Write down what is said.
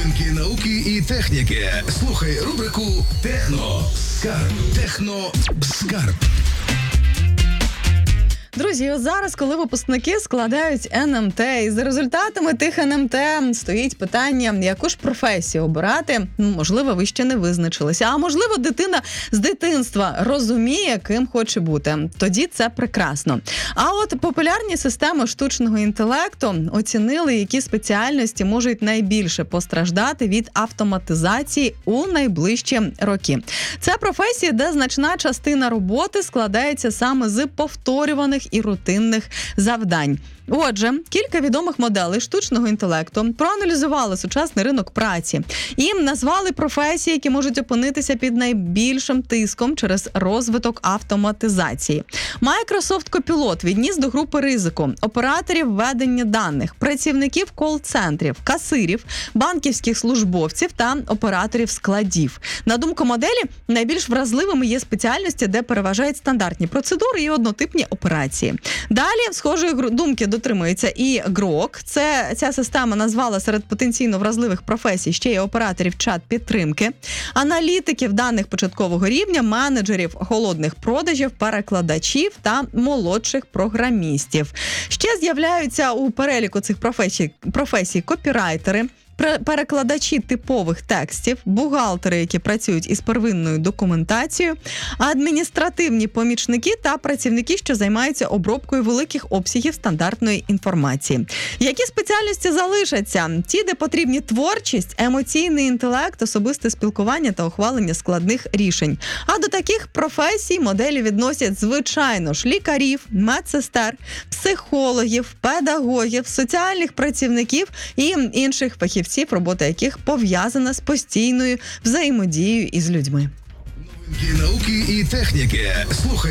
Новинки науки і техніки. Слухай рубрику «Техноскарб». «Техноскарб». Друзі, ось зараз, коли випускники складають НМТ, і за результатами тих НМТ стоїть питання, яку ж професію обирати. Можливо, ви ще не визначилися, а можливо, дитина з дитинства розуміє, ким хоче бути. Тоді це прекрасно. А от популярні системи штучного інтелекту оцінили, які спеціальності можуть найбільше постраждати від автоматизації у найближчі роки. Це професії, де значна частина роботи складається саме з повторюваних і рутинних завдань. Отже, кілька відомих моделей штучного інтелекту проаналізували сучасний ринок праці і назвали професії, які можуть опинитися під найбільшим тиском через розвиток автоматизації. Microsoft Copilot відніс до групи ризику операторів ведення даних, працівників кол-центрів, касирів, банківських службовців та операторів складів. На думку моделі, найбільш вразливими є спеціальності, де переважають стандартні процедури і однотипні операції. Далі, схожої думки дотримується і Grok. Ця система назвала серед потенційно вразливих професій ще й операторів чат-підтримки, аналітиків даних початкового рівня, менеджерів холодних продажів, перекладачів та молодших програмістів. Ще з'являються у переліку цих професій копірайтери, перекладачі типових текстів, бухгалтери, які працюють із первинною документацією, адміністративні помічники та працівники, що займаються обробкою великих обсягів стандартної інформації. Які спеціальності залишаться? Ті, де потрібні творчість, емоційний інтелект, особисте спілкування та ухвалення складних рішень. А до таких професій моделі відносять, звичайно ж, лікарів, медсестер, психологів, педагогів, соціальних працівників і інших фахівців, робота яких пов'язана з постійною взаємодією із людьми. Новинки науки і техніки. Слухай